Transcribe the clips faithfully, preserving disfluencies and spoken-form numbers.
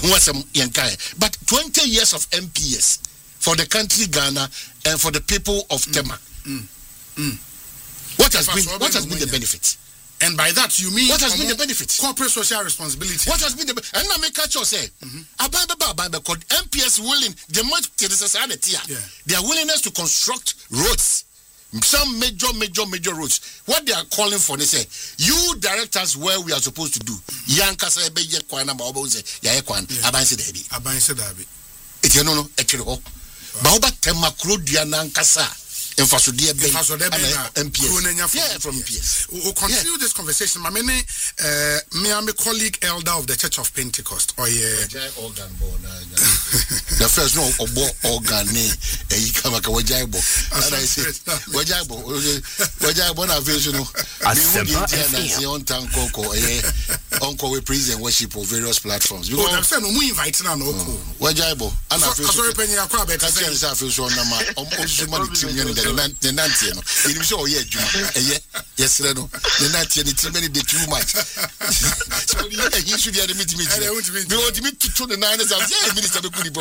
But twenty years of M P S for the country Ghana and for the people of Tema. Mm. Mm. What has been what has been the benefit? And by that you mean what has been the benefit? Corporate social responsibility. What has been the and I make catch you say M P S willing the much society their willingness to construct roads. Some major, major, major roads. What they are calling for, they say, you direct us where we are supposed to do. Yankasa ebe ye kwana ba obo say ya kwan abanse dabi. Abanse dabi. Eti no no etire ho. Ba oba tema kro dua na nkasa. Infasodie be M P S. Yeah, from M P S. We'll continue yeah. this conversation. My many, uh, me and my colleague elder of the Church of Pentecost. Oh yeah. Organ the first no obo organ ne e kama ka wajaibo. And I say wajaibo wajaibo na version no. Asempa on tanko ko eh onko we praise and worship on various platforms. Because oh, say no mu invite na no ko. Wajaibo ana version. Sorry penny akwa be ka say say version na ma on so ma the the nantie no you say oh yeah juma eh yes no the nantie the too many the too much so he should be at the meeting meeting we want to meet to the nine as yeah minister be kuni bo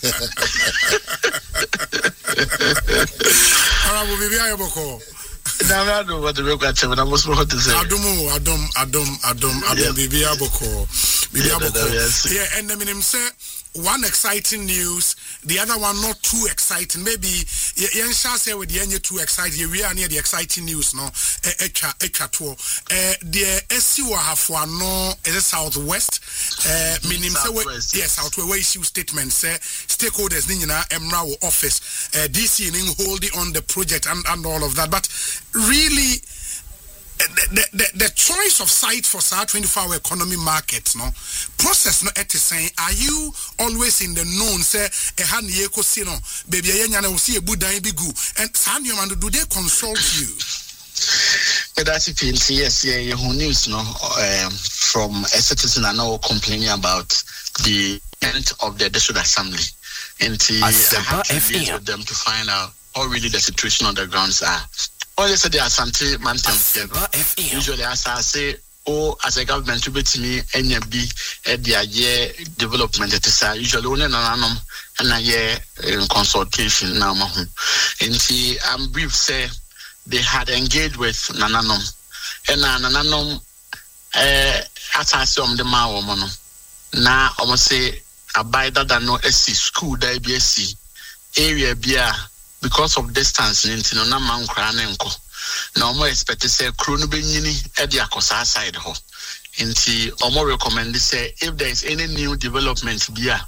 ara bo bibi ayoboko na na what the real question I was supposed to say adumu adum adum adum adum bibi aboko bibi aboko yeah and the minim say one exciting news, the other one not too exciting. Maybe yen shall say with the any too exciting. We are near the exciting news, no. Echa echa to. The S U have one no is southwest. Uh, meaning say yes, southwest where issue statement say stakeholders nina Emra office. Uh, D C ning holding on the project and and all of that. But really. The, the, the choice of site for South twenty-four hour economy markets, no process no et saying, are you always in the known say a hand ye no baby yana will see a Buddha bigu and Sanyo man do they consult you? That's it, yes, yeah, who news no um, from a citizen I know complaining about the end of the district assembly and I have to deal with them to find out how really the situation on the grounds are. All they say they are Santi Mountain. Usually, as I say, oh, as a government to be to me, N M B, the year development, it is usually only an annum and a year consultation now. And see, I'm brief say they had engaged with Nananum. And Nananum, eh, as I say, on the Mao mono. Now, I must say, abide that no S C school, there be S C area beer. Because of distance, Nintino na man cranenko. No more expect to say Krunubenini at the Akosa side ho. Inti Omo recommend say if there is any new development via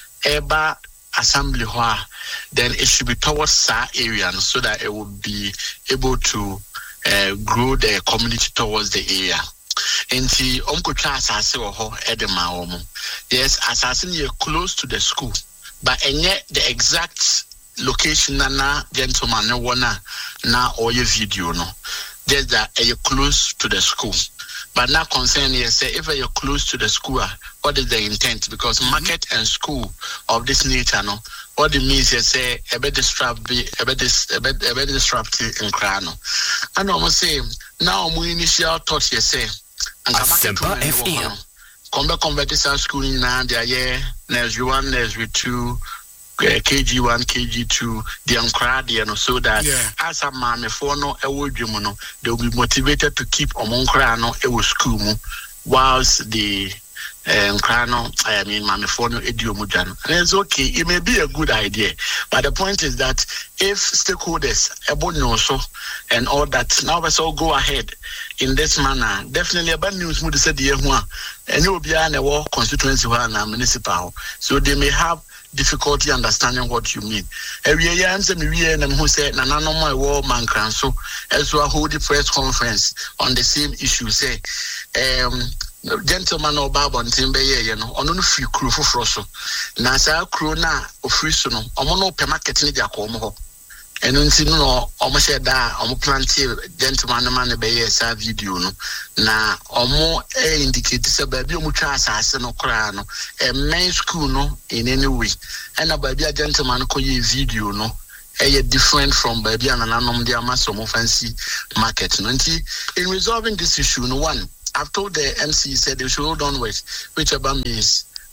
Eba assembly hoa, then it should be towards that area so that it will be able to uh, grow the community towards the area. Inti Omko Asase ho Edema Omo. Yes, assassin you're close to the school, but and yet the exact location na na gentleman no wanna na or your video no just that you're close to the school but now concern here say if you're close to the school what is the intent because mm-hmm. market and school of this nature no what it means is say a bit disrupt be a bit this a bit a bit disruptive in crano and almost say now my initial thoughts you say and Asempa F M come back come back to school now they are yeah nursery one nursery two K G one, K G two, the Ankradi, and so that yeah. as a man, for no, a word, you know, they will be motivated to keep among Crano, a was school, whilst the Crano, I mean, Mamifono, Ediomujan. And it's okay, it may be a good idea, but the point is that if stakeholders, Ebonoso, and all that, now let's all go ahead in this manner. Definitely, a bad news would say the one, and you will be an war constituency one municipal, so they may have difficulty understanding what you mean. Every year, I'm saying, who said, "Nana, no my war man can so." As we hold the press conference on the same issue, say, um, gentleman or Bob on Timber, you know, on no free crew for Frosso. Nasa crew na or free sono, or mono per market in the Acomo. And until no, almost said that, or planty gentleman, man, be a video, no. Na, or more indicate say, baby, muchas as no crano, a main school, no, in any way. And a baby, a gentleman, call you video, no. A different from baby and an anom dia masomo fancy market. No, in resolving this issue, no one, I've told the M C said they should hold on with, whichever means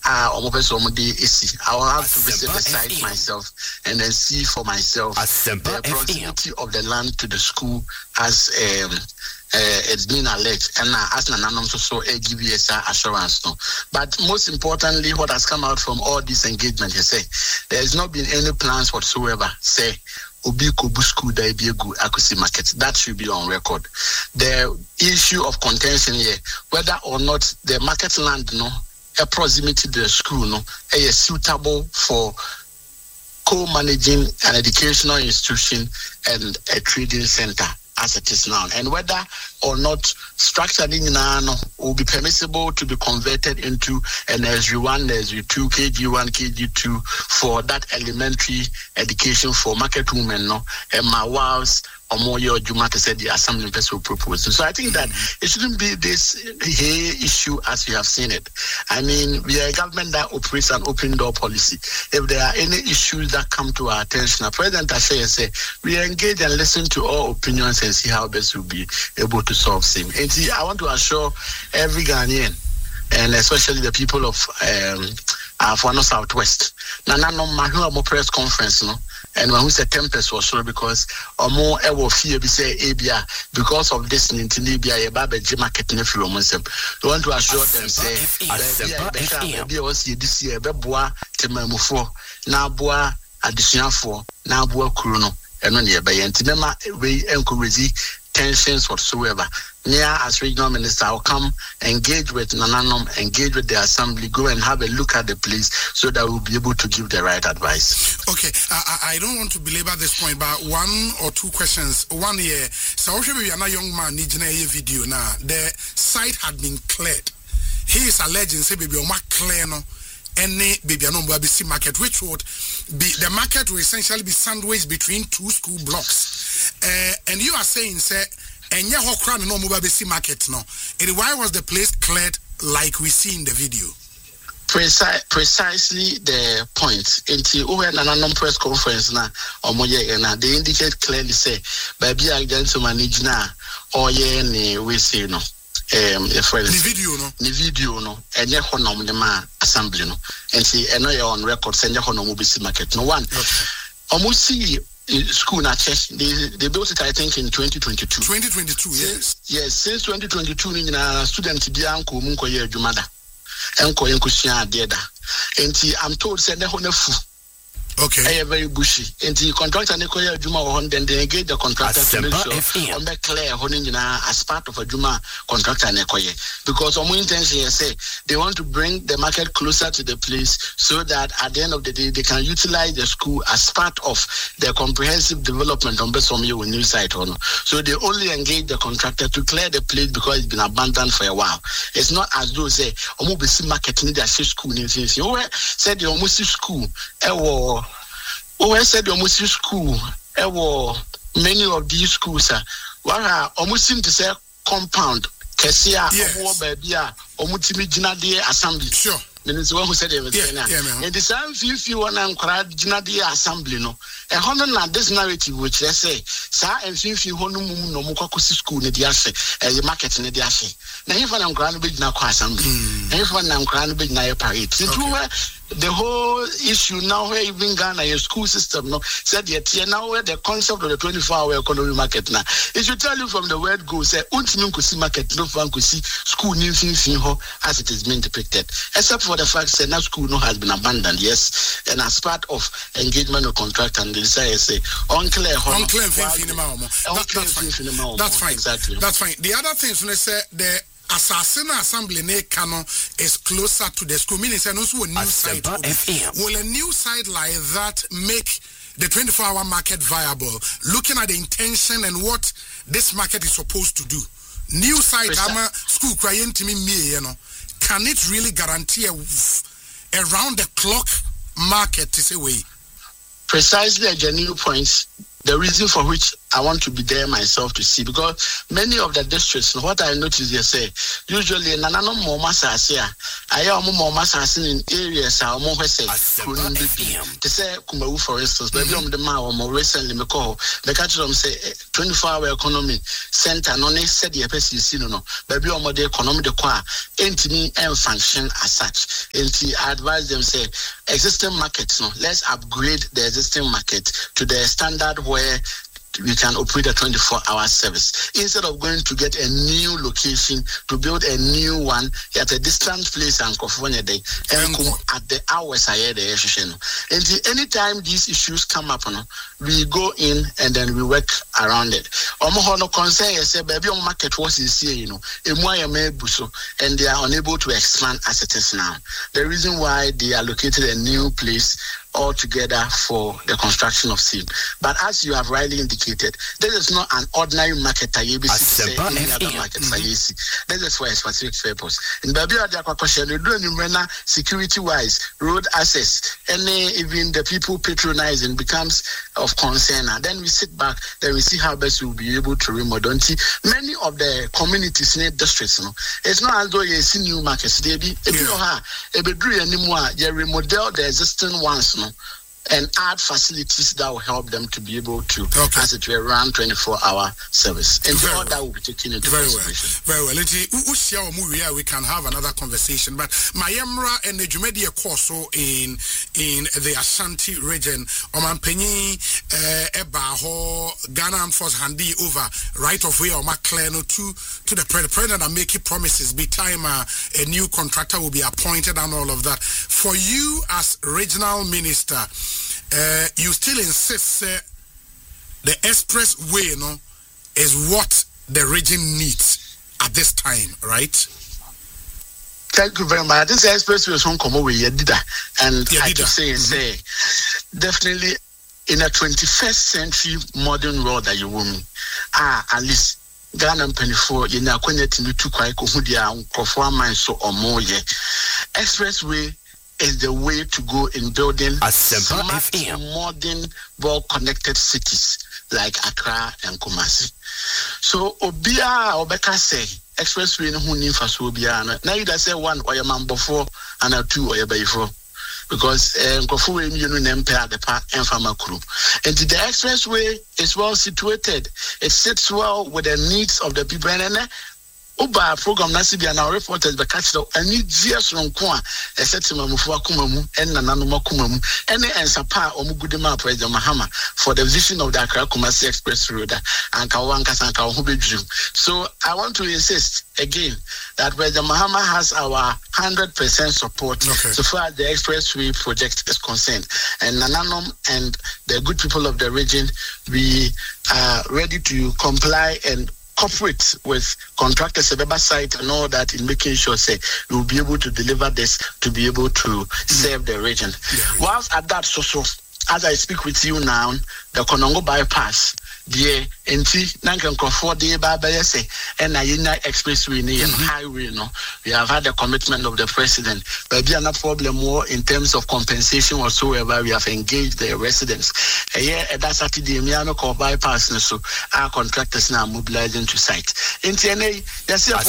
uh, I will have to visit the site myself and then see for myself the proximity of the land to the school as um, uh, it's been alleged, and uh, as Nananom so a give you assurance. No, but most importantly, what has come out from all this engagement, you say there has not been any plans whatsoever. Say. Obi Kobu school that be a good Akusi market. That should be on record. The issue of contention here, whether or not the market land, no, a proximity to the school, no, is suitable for co-managing an educational institution and a trading center as it is now, and whether or not structure will be permissible to be converted into an nursery one, nursery two, K G one, K G two for that elementary education for market women, no, and my wives or more your Jumata said the assembly person will propose. So I think that it shouldn't be this hey, issue as we have seen it. I mean, we are a government that operates an open door policy. If there are any issues that come to our attention, President Ashe say we engage and listen to all opinions and see how best we'll be able to solve same. And see, I want to assure every Ghanaian, and especially the people of um, Afwano Southwest, Nana no Mahua press conference, no. And when we say tempest was sure because or more ever fear be say Abia because of this Nintibia a baby market nephew on them. We want to assure them say be also this year beboa temamufo na boa additional for na boa kuruno and when you buy antinema we encourage tensions whatsoever. Near as regional minister, I'll come engage with Nananom, engage with the assembly, go and have a look at the place so that we'll be able to give the right advice. Okay, I, I don't want to belabor this point, but one or two questions. One year, so we are not young man needs a video now. The site had been cleared. He is alleging say baby on clear no any baby no Babisi market, which would be the market will essentially be sandwiched between two school blocks. Uh, and you are saying say and yeah, how no mobile market no. And why was the place cleared like we see in the video? Precise, precisely the point. Until we had an press conference now, or more yeah, they indicate clearly say, baby, I going to manage now, or yeah, we say no. Um, the video no, the video no, and yeah, honor the man assembly no, and see, and you're on record, send your honor mobile market no one. Almost see. School na church they they built it I think in twenty twenty-two. twenty twenty-two yes. Yes, since twenty twenty-two ni na student bi anko mu nko ye adwumada. Enko ye nkosia ade da. Enti I'm told say ne ho na fu. Okay. Hey, very bushy. And the contractor ne koya adwuma wo then they engage the contractor to make sure on be clear ho nyina as part of adwuma contractor ne koye because our intention is say they want to bring the market closer to the place so that at the end of the day they can utilize the school as part of their comprehensive development on Besom you new site or no. So they only engage the contractor to clear the place because it's been abandoned for a while. It's not as though say omo be see market need a school ni things. You said the omo school e wo Oh, I said almost school. Ewo many of these schools are where almost seem to say compound. Kesia or baby almost me assembly. Sure. Minister who said everything. And the same if you want to crowd Ginadia assembly no. A hundred and this narrative which let's say, sir, and if you want to no more school in the ashe, a market in the ashe. Now if I'm grand big now assembly. If I'm grand big now parade. The whole issue now where even Ghana your school system no said yet here now where the concept of the twenty-four hour economy market now it should tell you from the word go say ultimate kusi market no fan kusi school new thing as it is being depicted except for the fact that now school no has been abandoned yes and as part of engagement of contract and they say say unclear unclear that's fine that's fine exactly that's fine the other things when they say the Assassin Assembly ne Kano is closer to the school. Meaning, no so a new site. Will a new site like that make the twenty-four hour market viable? Looking at the intention and what this market is supposed to do. New site, ama school crying to me, you know. Can it really guarantee a, a round the clock market to say way? Precisely at your new points. The reason for which I want to be there myself to see, because many of the districts, what I notice they say, usually nanano mo masasia, I am more masasin in areas are more say to say Kumawu, for instance, baby on the Mao more recently me call the catch them say twenty-four hour economy center no ne said the person you see no baby on the economy the qua ain't me and function as such. And I advise them say existing markets no, let's upgrade the existing market to the standard where we can operate a twenty-four hour service instead of going to get a new location to build a new one at a distant place and California day and at the hours I had the and anytime these issues come up, we go in and then we work around it. Omo concern say baby on market was is here, you know, and they are unable to expand as it is now. The reason why they allocated a new place altogether for the construction of SIM. But as you have rightly indicated, this is not an ordinary market that you see any other market. Mm-hmm. This is for a specific purpose. In Babia, they are question security wise, road access, any even the people patronizing becomes of concern. And then we sit back, then we see how best we will be able to remodel. Many of the communities in the districts, you know, it's not as though you see new markets. They be if you have a bedroom anymore, you remodel the existing ones. And add facilities that will help them to be able to okay. as it were run twenty-four hour service. And very all well. That will be taken into very consideration. Well. Very well. We can have another conversation. But Mayemra and the Jumedia Corso in in the Ashanti region, Omanpenyi Ebaho, Ghana Armed Force handy over right of way or Macleno to to the president and making promises. Be time uh, a new contractor will be appointed and all of that. For you as regional minister, Uh, you still insist uh, the expressway, you know, is what the region needs at this time, right? Thank you very much. This expressway is come over here, did that, and yeah, I keep saying, mm-hmm. say, definitely in a twenty-first century modern world that you woman, ah, at least Ghana and twenty-four, you know, when you to quite who they are, performance so or more, yeah, expressway is the way to go in building smart, modern, well-connected cities like Accra and Kumasi. So, Obia Obeka say, expressway no who need for Obia. Now you say one or your man before and a two or your before. Because Nkofu um, you know Empire the park and Farmer Crew. And the expressway is well situated. It sits well with the needs of the people. And then Oba program Nasibi and our reporters be catch the any years from Kwa, a settlement of Wakumamu and Nananumakumamu, and the answer pa Omugudima President Mahama for the vision of the Accra Kumasi Express Road and Kawankas and Kawubiju. So I want to insist again that President Mahama has our one hundred percent support okay. so far as the expressway project is concerned. And Nananum and the good people of the region, we are ready to comply and cooperate with contractors at the site and all that in making sure say we will be able to deliver this to be able to mm-hmm. serve the region. Yeah, whilst at that so so as I speak with you now, the Konongo bypass, the N T Nankan Crawford, the Babayese, and Ayina Expressway near mm-hmm. highway. No, we have had the commitment of the president, but there are no problem more in terms of compensation whatsoever. We have engaged the residents. Yeah, that's Saturday, Miano call bypass, so our contractors now mobilizing to site. In T N A, there's a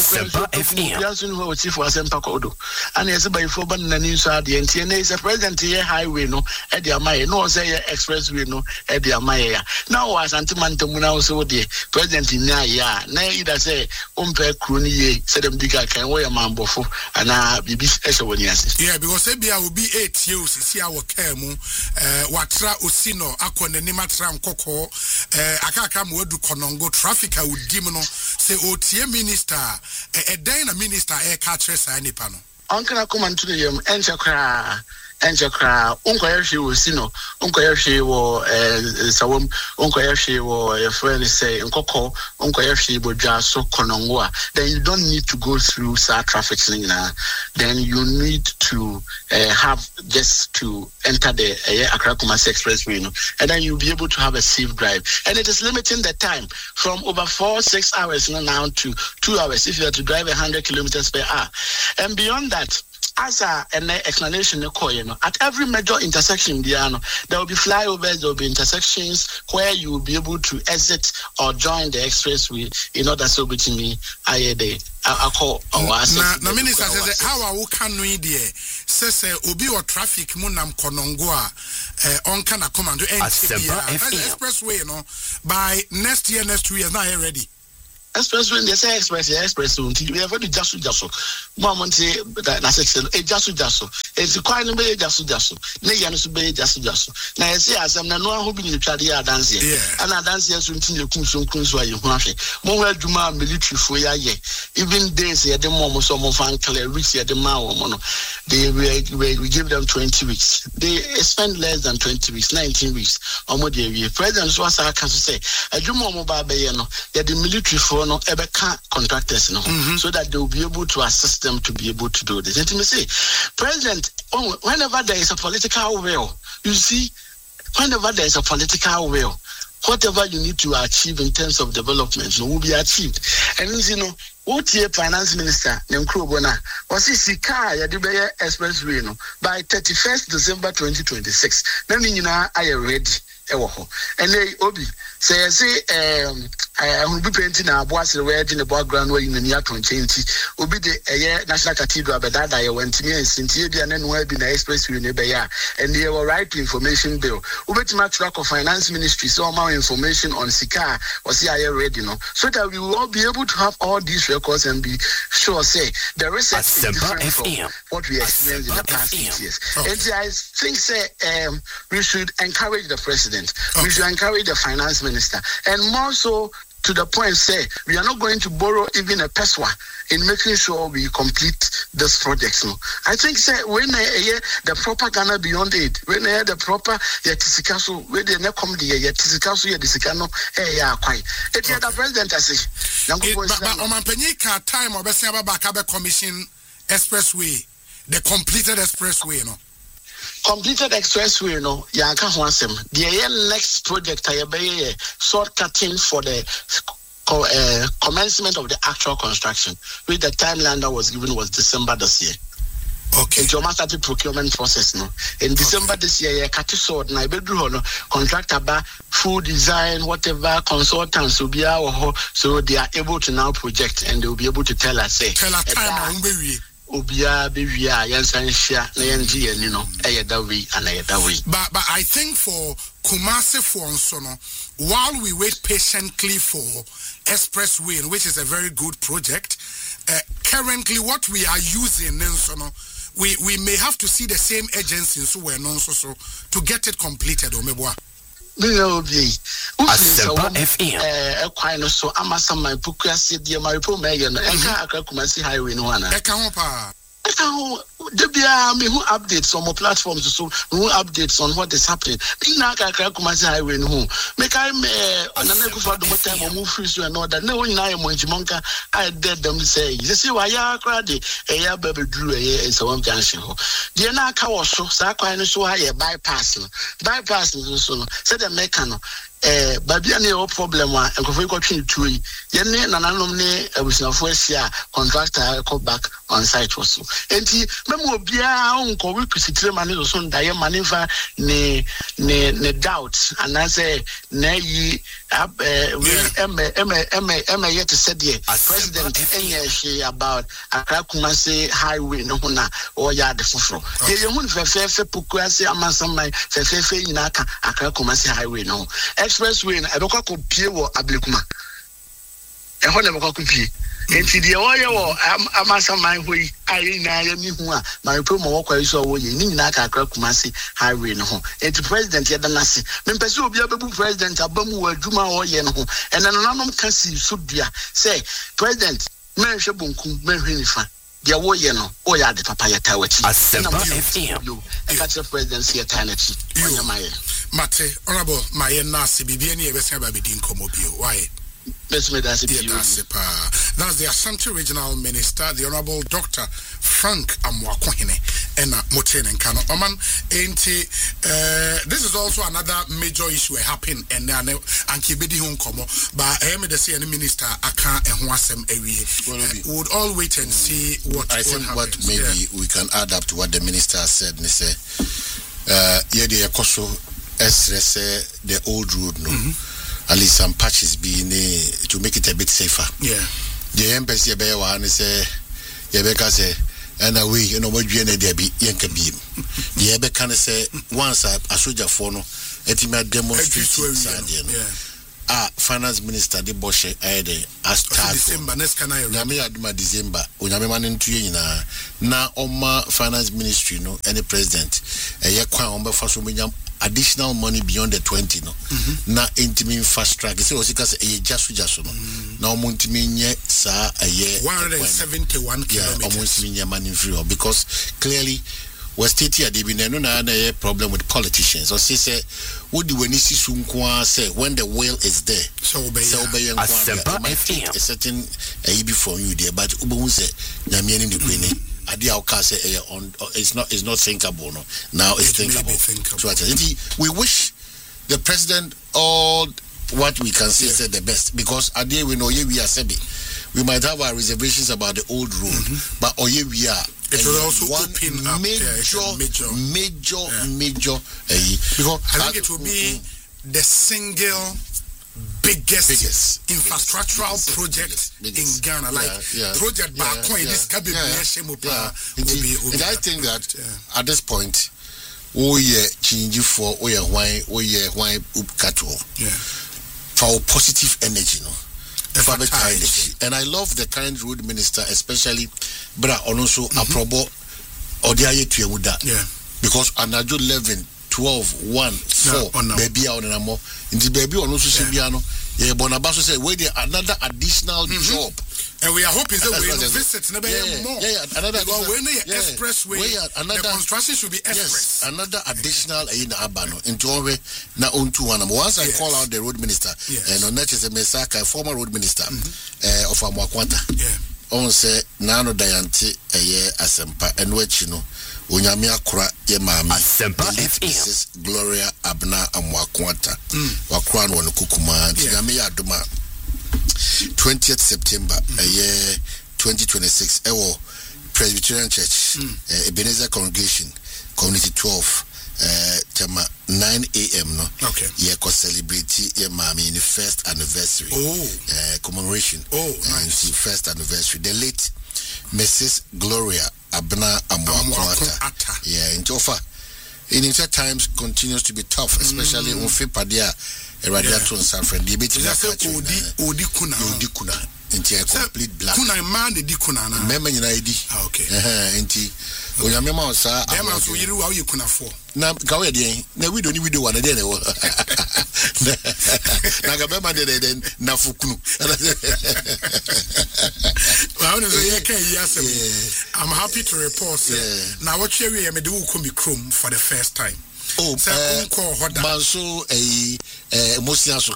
chief was Empacodo, and there's a by four bananas. The N T N A is a president here highway, no, at the Amaya, no, say expressway, no, at the Amaya. Now, as Antimantamuna also the president in Naya, nay, either say, Umpe Crony, said them Diga can wear a man before, and I be Esawanias. Yeah, because Abia will be eight years, see our Kemu, Watra Osino, Akon, and Nimatram Coco, Akakam, where do Konongo traffic, I would dimino, say, O T M minister, a Dana minister, a catches, and Nipano. Uncle come to the um, Enchakra. Enchakra, Uncle Yashi will see no, Uncle Yashi or Sawum, Uncle Yashi or a friend say, Uncle, Uncle Yashi will just so Konongwa. Then you don't need to go through Sa traffic lane. Then you need to uh, have just to enter the uh, Accra Kumasi Expressway, you know, and then you'll be able to have a safe drive. And it is limiting the time from over four, six hours you know, now to two hours if you have to drive one hundred kilometers per hour. And beyond that, as a an explanation you know, at every major intersection there will be flyovers, there will be intersections where you will be able to exit or join the expressway in order so to me I the I call our na minister says how are we can we there says obi or traffic munam konongoa eh on kana command to expressway you know by next year next two years now ready expressway they say express expressway until we have to just just mama say na section e just just e ti kwai no be just just na ya no so be just just na e say asem na no aho bi ni twade ya dance and dance so until kun so kun so aye hu ahwe mo ho aduma military fo ya ye even days ye dem mo so mo fan clear weeks ye dem ma wo mo no they we, we give them twenty weeks they spend less than twenty weeks nineteen weeks omo dey we president so asa kan so say aduma mo ba be ye no ye the military fo no ebeka contractors no mm-hmm. so that they will be able to assist them to be able to do this. And me say, President, oh, whenever there is a political will, you see, whenever there is a political will, whatever you need to achieve in terms of development no, will be achieved. And you know, what the finance minister Nemkrobona was he sika ya debeye expressway no by thirty-first December twenty twenty-six. Then you know I am ready. And they obi say say um I will be painting a boss the way in the background where in the near twenty obi the national cathedral but that I went me and Cynthia and then will be the expressway neighbor and they were right information bill. Ubi to match track of finance ministry so more information on Sika or C I A ready no so that we will all be able to have all these records and be sure say the research is different from what we experienced in the past six years. Okay. And I think say um we should encourage the president. Okay. We should encourage the finance minister, and more so to the point, say we are not going to borrow even a peswa in making sure we complete this project. No, I think say when uh, uh, the proper Ghana beyond aid, when uh, the proper yetisikaso, when they not come the yetisikaso yetisicano, eh yeah, quite. It's the president I say. But on Penika time or Besaba Bakabe Commission expressway, the completed expressway, no. Completed expressway no yanka ho asem the next project I be shortcutting for the uh, commencement of the actual construction with the timeline that was given was December this year. Okay. It's almost started procurement process no. In December okay. this year, yeah, cut short na bedru no contractor ba full design whatever consultants will be our so they are able to now project and they will be able to tell us say tell us time we Obia Bivia Yansansha Nayanji and you know Ayadawi and Ayadawi. But but I think for Kumasi for Sono, while we wait patiently for Expressway, which is a very good project, uh, currently what we are using in Sono, we, we may have to see the same agencies who were non so to get it completed or mebwa. Asempa F M. Eh, quite no so. I'm a some my book. I said, "Dear my poor Megan, I can't come and see highway no one." I can't. I can't. There be me who updates on my platforms so who updates on what is happening. Being now I can't come and see highway no. Make I me another go for the more time or move free so and all that. No one I am when Jimonka I did them say. You see why ya crowdy? A ya baby drew a year is a one junction. The na car was so so quite so high bypass bypass so said the mechanic. Eh, baby, any problem one and go to two. Yene nananom ne abusnafo asia contractor come back on site also. Enti memo bia unko we kusitire mane so ndaye mane fa ne ne ne doubt and I say na yi eh we em em em em yet said the president enye about Accra Kumasi highway no na o ya de foforo. Ye ye hun fefefe pokuase amasamai fefefe nyina aka Accra Kumasi highway no. Expressway na ebekwa ko pie wo Ablekuma e ho na ebekwa ko pie enti de wo ye wo amasa man hoi ayi na ya mi hu a my promo wo kwa iso wo ye ni nyina ka Accra Kumasi highway no ho enti president ye dana se me pese obi abebu president abamu wa adwuma wo ye no ho ena nanom kasi so dua say president me hwe bonku me hwe nifa dia wo ye no o ya de papa ya tawachi Asempa F M yo e ka tell presidency eternity onya maye Mate, honorable, my nasi bibi ni ebesi ababidi nkomobio. Why? That's the Ashanti Regional Minister, the Honorable Doctor Frank Amwakohene. ena moten and kano oman enti uh, this is also another major issue happening and and kibedi hu nkomo but I am the say any minister aka ehho asem awie we would all wait and see what I think what, what maybe yeah. we can add up to what the minister said and say uh yeah the koso esrese the old road no mm-hmm. at least some patches being uh, to make it a bit safer yeah the embassy be wa and say yeah because say and away you know what you there be yanka be the ebe can say once a soldier for no etima demonstrate yeah ah finance minister de boshe aide as December next can I nyame aduma December onyame ma ntu nyina na oma finance ministry no any president eye kwan ombe fa so menyam additional money beyond the twenty no mm-hmm. na intimi fast track say osika say eye jasu jasu no mm-hmm. na omo ntimi nye sa eye one hundred seventy-one kilometers yeah, omo ntimi nye money free because clearly was state here they be no na na problem with politicians or say say what do when isi sunkwa say when the will is there so obey so obey a certain uh, be from you there but ubu say nyame ni kwene ade a ka say on it's not it's not thinkable no now it's it thinkable, thinkable. So we wish the president all what we can say yeah. say the best because ade we know ye we are sebi we might have our reservations about the old road mm-hmm. but oye we are it will also open up major yeah, major major yeah. major uh, because I think it will be mm-hmm. the single biggest, biggest infrastructural biggest, project biggest, biggest. in Ghana like yeah, yeah, project yeah, back yeah, this can be yeah, yeah. And I think that yeah. at this point oh yeah change for oh yeah why oh yeah why cattle yeah for positive energy no and I love the current road minister especially bra also mm-hmm. aprobo odiaye tuemuda yeah because anajo eleven twelve one four no, oh no. baby on namo nti baby on also say bia no ye bonabaso say we there another additional mm-hmm. job and we are hoping that we will visit never yeah, more yeah, yeah another because when the yeah, expressway yeah, another, the construction should be express yes, another additional in abano into we na onto one once I yes. call out the road minister yes. and on next is a Mesaka former road minister mm-hmm. uh, of Amwakwanta yeah on say nano dayanti eye asempa enwechi no onyame akora ye maami asempa F M this is Gloria Abna Amwakwanta mm. wakora no kukuma onyame ya adoma twentieth September mm. a year twenty twenty-six ewo Presbyterian Church mm. uh, Ebenezer Congregation Community twelve uh, tema nine a.m. no okay ye ko celebrate ye mami in the first anniversary oh uh, commemoration oh nice uh, first anniversary the late Missus Gloria Abna Amwakwanta yeah in Tofa in inter times continues to be tough especially on mm. Fipadia Radiaton San Fran the bit odi odi kuna odi kuna into a complete black kuna man the di kuna na mema nyina idi ah okay eh enti onyame ma osa dem aso yiri wa you kuna for na gawe de na video ni video wana de ne wo na ga bema de de na fukunu well no say can yasem I'm happy to report yeah. Now what share we me de wo komi chrome for the first time oh uh, manso eh eh emotion so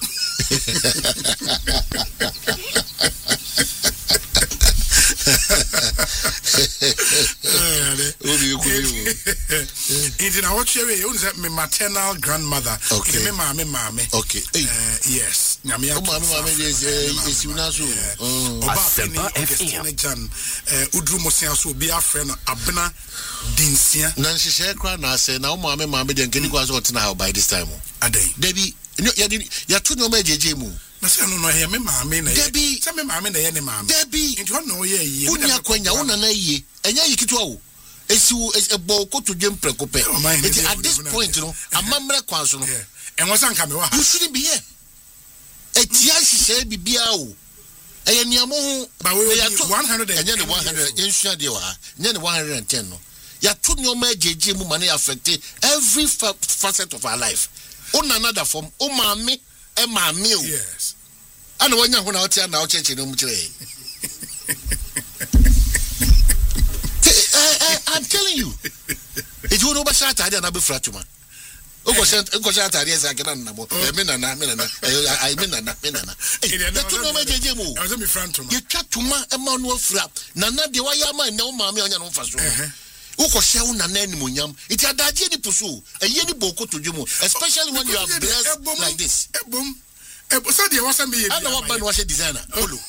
It's now what you say my maternal grandmother okay me mama mama okay uh, yes nyame oh mama mama is is unaso Asempa F M jan udru mosia so bi afre no abena dinsia na nhihye kra na ase na mama mama de nkeni kwa so otina by this time adai debi ya to no ma jeje mu na se no no he me mama na debi se me mama na ye ne mama debi nti ho no ye ye unya kwanya una na ye enya yikitu awo esiwu ebo koto dwem prekope at this point no amamre kwanso no enwo sanka me wa you shouldn't be here etia hihye bibia o eye niamo ho ba we one hundred enya ne one hundred ensua de wa enya ne one hundred ten no ya to nyoma jeje mu mane affect every fa facet of our life on another form o maame e maame o yes ana wanya ho na otia na o cheche no mu kire I'm telling you. It will over shot idea na be fratuma. Ogo sent ogo shot idea za kana na mo. E me na na me na na. I me na na me na na. E to no ma jeje mu. I was me fratuma. You twa tuma e ma no fra. Na na de wa ya ma na o ma me onya no fa so. Uko share una nani munyam. It adaje ni pusu. Eye ni boko to jumo. Especially when you are blessed like this. Ebom. Ebo so dey wasa me. I know what band was designer. Olo.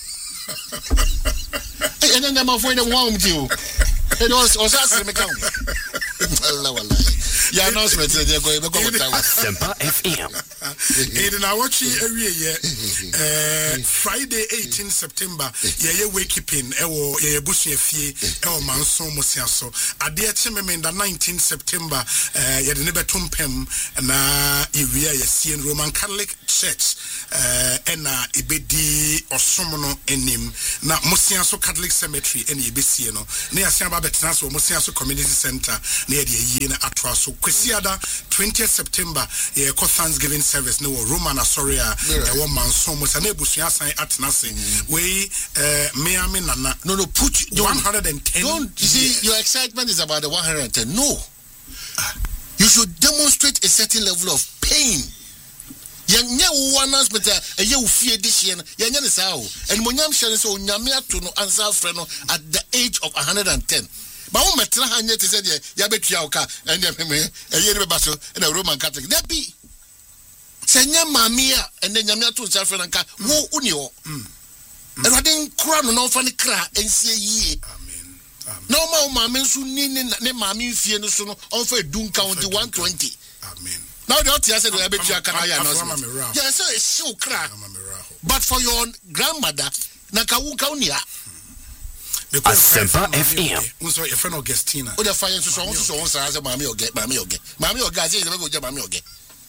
And then I'm afraid of one with you. It was was asking me come. Allah wallahi. Ya announcement dey go be go with Sempa F M. And I watch every year. Uh, Friday eighteenth September. Yeah, yeah, wake keeping. Ewo yeah, busu efie. Ewo manso musiaso. Ade cheme me the nineteenth September. Uh, yeah, the nebe tumpem na iwia yeah Roman Catholic Church. Uh, ena ibedi osomono enim na musiaso Catholic Cemetery eni ibesi no. Ne asia ba betnaso musiaso Community Center. Ne ye ye na atwa so kwesiada twentieth September. Yeah, ko Thanksgiving service no Roman Asoria e wo manso mo sa na ebusua san atenase we eh me ame nana no no put one hundred ten. Don't you see your excitement is about the one hundred ten. No, you should demonstrate a certain level of pain. Yanya one announcement a year fear this year yanya ne sao and monyam share so nyame ato no answer frɛ no at the age of one hundred ten. Ba wo metra hanye te say ya betua wo ka and me e ye ne be so na Roman Catholic that be senya mamia and then nyame ato answer frɛ nka wo uni ho erade nkura no no fa ne kra ensie yie amen no ma mama nso ni ne mama fie no so no on fa dunka on the one twenty amen. Now the author said we are better can I announcement. Yeah, so it's so crack. But for your grandmother, Nakawuka unia. Sempa F M. Unso your friend Augustina. O the fire so so so so as mami oge, mami oge. Mami oge say we go je mami oge.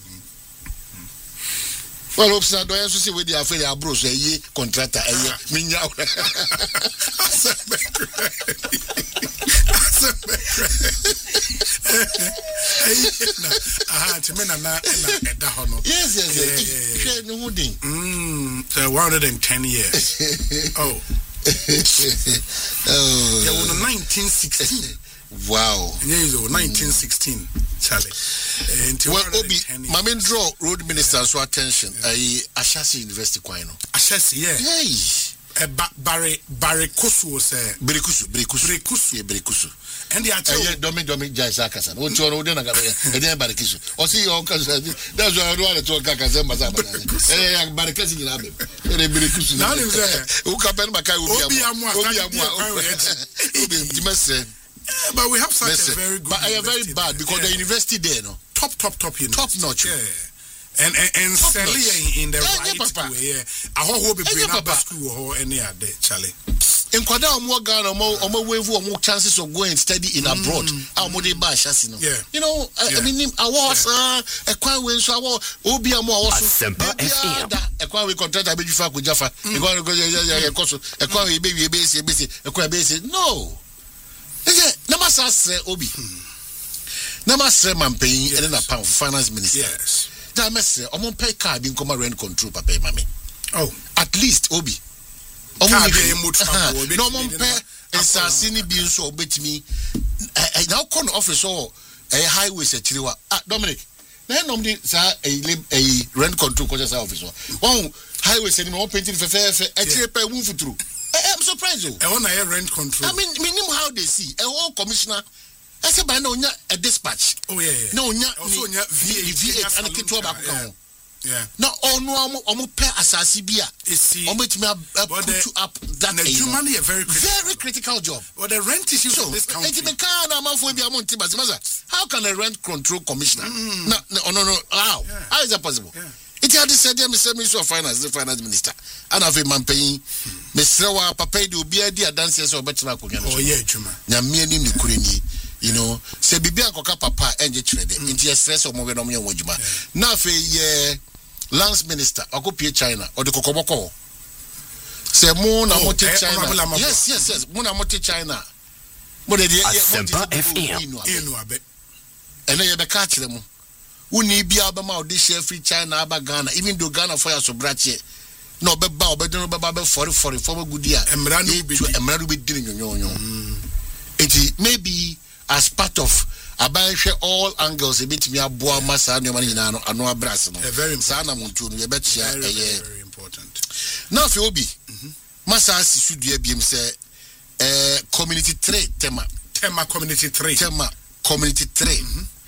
Well, hope so do you see we dey afraid abro so ye contractor eye minya. Aha, to me na na eda ho no. Yes, yes, yes. Share no hooding. Mm, one hundred ten years. Oh. Oh. Yeah, well, nineteen sixteen. Wow. Yeah, so nineteen sixteen, Charlie. Uh, well, Obi, my main draw road minister so attention. I Ashasi University Kwano. Ashasi, yeah. Hey. Uh, ba- Barry Barry Kusu was a Berikusu, Berikusu, Berikusu, yeah, Berikusu. And the actual Domi Domi Jaisakasan. What you are doing? I didn't Barikisu. Or see your cousin. That's why I don't want to talk Kakazamba. Eh, Barikasi in Abbey. Berikusu. Now, who can pen Makai Obi Amwa? But we have such a very good. But I am very bad because the university there, no top, top, top, top notch. Yeah. And and, and Celia in the right way. Yeah. I hope we'll be bringing up school or any other Charlie. In Kwada omo Ghana omo omo wevu omo chances of going study in abroad. Omo dey ba Ashasi no. You know, I mean I was a kwan we so awo obi amo awo so. E kwan we contract abejufa kojafa. E kwan go ya koso. E kwan we be we be se be se. E kwan be se. No. Ege na masase obi. Na masase mampen and na pound finance minister. Yes. That message, I'm on pay card in come rent control, papa, mammy. Oh, at least, Obi. No, one pay and Sassini being so bet me. I now come office or a highway set Chiliwa. Ah, Dominic. Then, normally, sir, a rent control officer. One highway setting all painting for fair, a trip I move through. I'm surprised. I want a rent control. I mean, minimum how they see a whole commissioner. I said, by no, a dispatch. Oh, yeah, yeah. No, also, V eight and a kid to about count. Yeah. No, oh, no, I'm a pair as a C B A. See, I'm going to put you up that money a very critical, very critical job. But the rent issue so, in this country. How can a rent control commissioner? Mm. No, no, no, no. How? Yeah. How is that possible? Yeah. It had said, Mister Minister of Finance, the finance minister. And I've been paying Mister Papa, do be a dear dancers or better. Oh, yeah, Juma. Yamiani Kurini. You know, say Bibia Coca Papa and the trade into a stress of Mogan Wajima. Now, for ye Lance Minister, I go pay China or the Kokoboko. Say Mona Moti China. Yes, yes, yes. Mona Moti China. But Sempa F M. And then you catch them. Who need be Abama this share free China, Abba Ghana, even though Ghana for us so brache. No, but Bow, but don't know forty forty former good year. And Mranu be dealing it maybe as part of Abanshe all angles a bit me a boa massa no money na no brass no very sana muntu no be chia very important now fi obi massa si sudua biem say eh community trade tema Tema Community three. Tema Community three.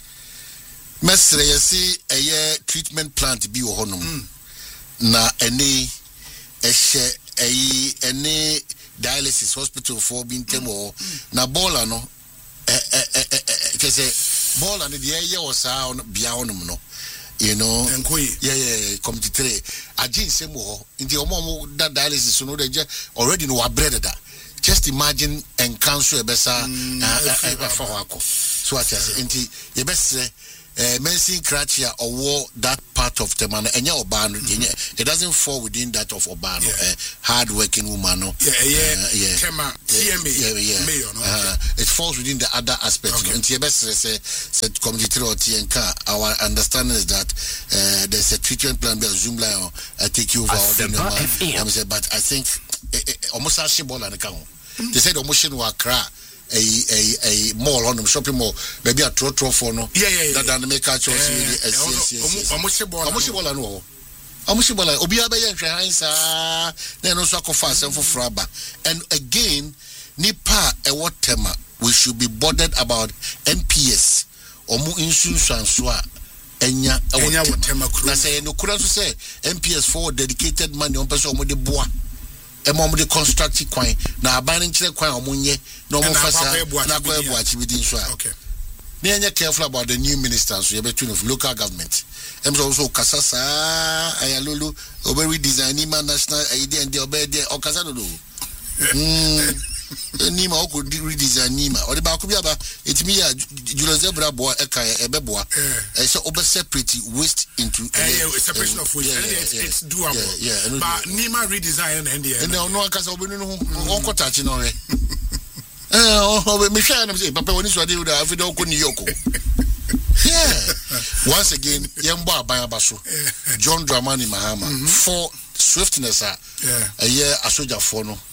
Mesre yesi eye treatment plant bi wo honom. Na ene ehye eyi ene dialysis hospital for bin temo na bola no eh eh eh kese bola ne de ye wo saa bia honom no. You know, yeah, yeah, community three. I didn't say more. In the omo that dialysis, so no, they just already know what bread that. Just imagine and cancel a besa for wako. So what I say, inti you best say, Mercy Kratia or war that part of the man and your band. It doesn't fall within that of Obano, a hard working woman. No, yeah, yeah, yeah. Tema T M A, yeah, yeah. Mayor, it falls within the other aspects. And the best say said community or T N K. Our understanding is that uh, there's a treatment plan by Zoom line. I take you over. But I think almost a shibol and account. They said the motion was cry. A a a mall on the shopping mall, maybe a trot trot for no. Yeah, yeah, yeah. That doesn't make a choice. Yes, yes, yes. Amushibola, Amushibola, no. Amushibola, Obiaba Yansa, then also fast and for Fraba. And again, Nipa a what tema, we should be bothered about N P S or more insurance and swa. Enya a what tema. I say, no, couldn't say N P S for dedicated money on person with the bois. A moment the constructive coin now abaning the coin omunye no more fast na go ebuachi within so okay near careful about the new ministers so you between of local government em also kasasa ayalulu oberi designing man national idea and the obedi okasa do mm nima o could redesign nima or the bakubi aba etimi ya Julius Zebra boy eka ebeboa e so obe separate waste into separation of waste it's doable but nima redesign and the and no akasa obenu no won ko touch no re eh o me hwa na say papa woni so dey with afide ko New York yeah once again yembo aban abaso John Dramani Mahama for swiftness a yeah asoja for no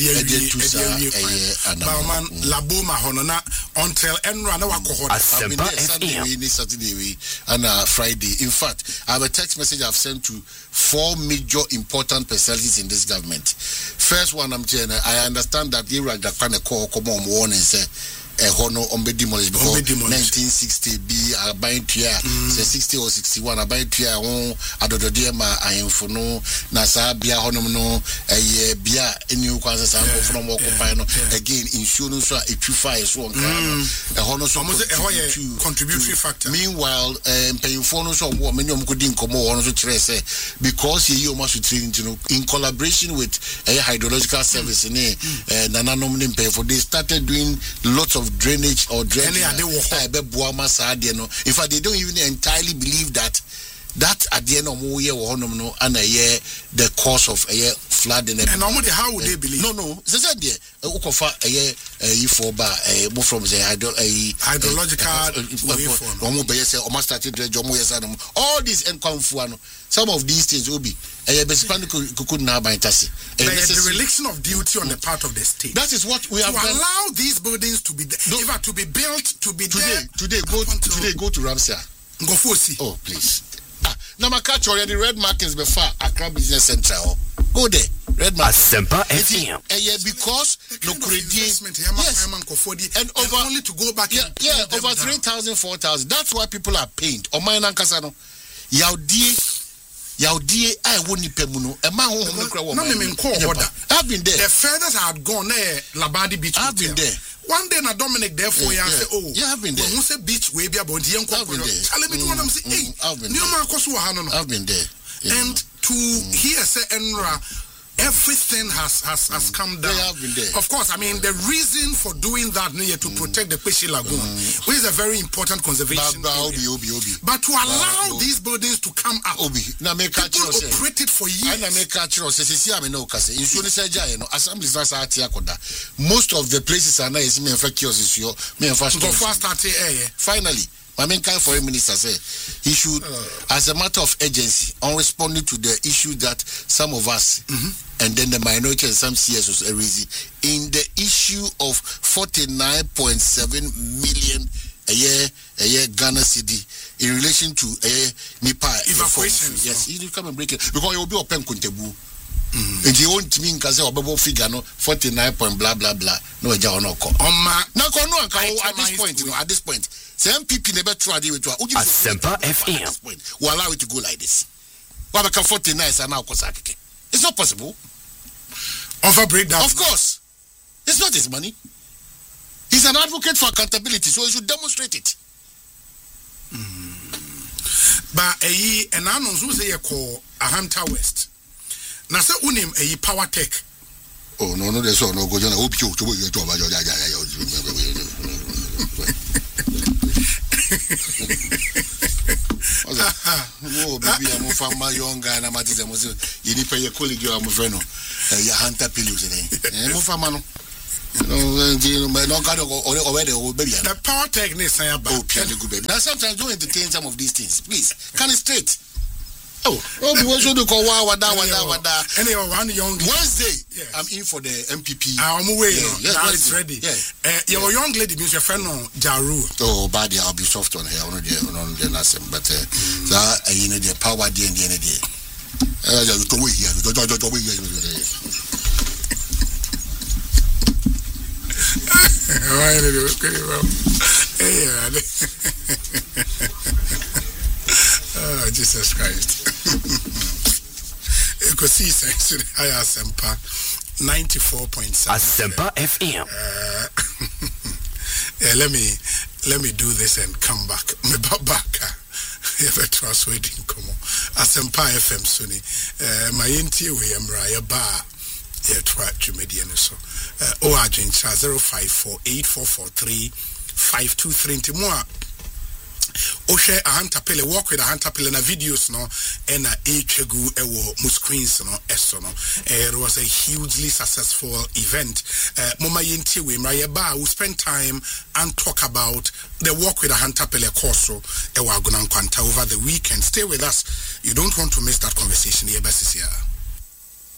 Bauman Laboma Honona until Enra Wakohona. I've been there Saturday, Saturday, and uh, Friday. In fact, I have a text message I've sent to four major important personalities in this government. First one, I'm telling you, I understand that you are the kind of call, come on, warn and say, a hono on be demolished because nineteen sixty B a buying tier say sixty or sixty-one a buying tier on adodo dear ma ayemfo no na sa bia honom no eh bia enu kwanza sa from occupy no again insurance so etwify so on kan e hono so contributory factor. Meanwhile um paying no so wo many omko di nkomo hono so kire say because ye o maso train you know in collaboration with a hydrological service in eh nananom ni pay for they started doing lots of drainage or drainage. In fact, they don't even entirely believe that that at the end of the year no and a year the cause of a year flood and normally how would they believe? No, no. It's a idea. Ukofa a year a for ba a move from the hydro a hydrological all these and some of these things will be a could now by Tassi. The religion of duty on the part of the state. That is what we have to allow these buildings to be no, to be built to be today. There today, go to, today. Go to Ramsey. Go for see. Oh, please. Ah, now my catch already red markings before Accra Business Central. Go there. Red mark. Asempa F M. Yeah, because no credit. Yes. And over and only to go back. Yeah, yeah over three thousand, four thousand. That's why people are paid. O my nankasano. Yaudie. Yaudie. I won't ni pemuno. A man who home cry. I've been there. The furthest I had gone there, Labadi Beach. I've been there. One day na Dominic therefore yeah, yeah. say oh yeah I've been there. Who say beach way be about the young couple. Tell me to one say hey I've been there. And to hear say Enra everything has has has come down. Yeah, I've been there. Of course, I mean the reason for doing that near to mm. protect the Peshi Lagoon, mm. which is a very important conservation. Ba, ba, obi, obi, obi. But to allow ba, these buildings to come up, obi. Na make people operate it for years. I make cultural. Say see am no kase. Insurance agent, you know, assemblies na sa ati akoda. Most of the places are na is me infect kiosks yo. Me infect. Go fast start eh. Finally. My main kind foreign minister said he should, uh, as a matter of urgency, on responding to the issue that some of us mm-hmm. and then the minority and some C S Os are raising in the issue of forty-nine point seven million a year, a year Ghana cedi in relation to a Nipa evacuation. Yes, you come and break it because you will be open kuntebu. And you won't mean because of a figure no forty-nine point blah blah blah. No, John no call. On my no, no, at this point, you know, at this point, some people never try to do it. Asempa F M. We allow it to go like this. What about forty-nine and now Kosaki? It's not possible. Offer breakdown. Of course. It's not his money. He's an advocate for accountability, so he should demonstrate it. Mm. But a and I know who's a call a Hunter West. Now, say unim a power tech. Oh no, no, there's no go. I hope you to you to oh, baby, I'm a farmer, young guy, and I'm at his. You need to pay your colleague, you are a friend. Your hunter pillows. I'm a farmer. No, God, already, baby. The power techniques, I oh, purely good baby. Now, sometimes don't entertain some of these things, please. Can it straight? Oh, oh, we want to go wow, wada, wada, wada. Anyway, one young Wednesday, yes. I'm in for the M P P. I'm away. Yeah, yes, now it's ready. Yeah. Uh, your yeah. young lady means your friend on Jaru. Oh, bad, I'll be soft on her. On the on the nothing, but uh, mm. that you know the power day and the energy. Uh, you to wait here. You to wait here. Why did you okay? Well, hey, oh, Jesus Christ. You could see sense in higher Asempa ninety-four point seven. Asempa F M. Uh, yeah, let me let me do this and come back. Me back. If I trust waiting come on. Asempa F M Sunni. Uh, my inti we am raya bar. Yeah, try to median so. Uh, O Argentina zero five four eight four four three five two three more. Oshe a hunter pele walk with a hunter pele na videos no and a echegu ewo mu screens no eso no. It was a hugely successful event. Uh, Mama yenti we mrayeba will spend time and talk about the walk with a hunter pele course ewa agunan kwanta over the weekend. Stay with us. You don't want to miss that conversation here, Bessia.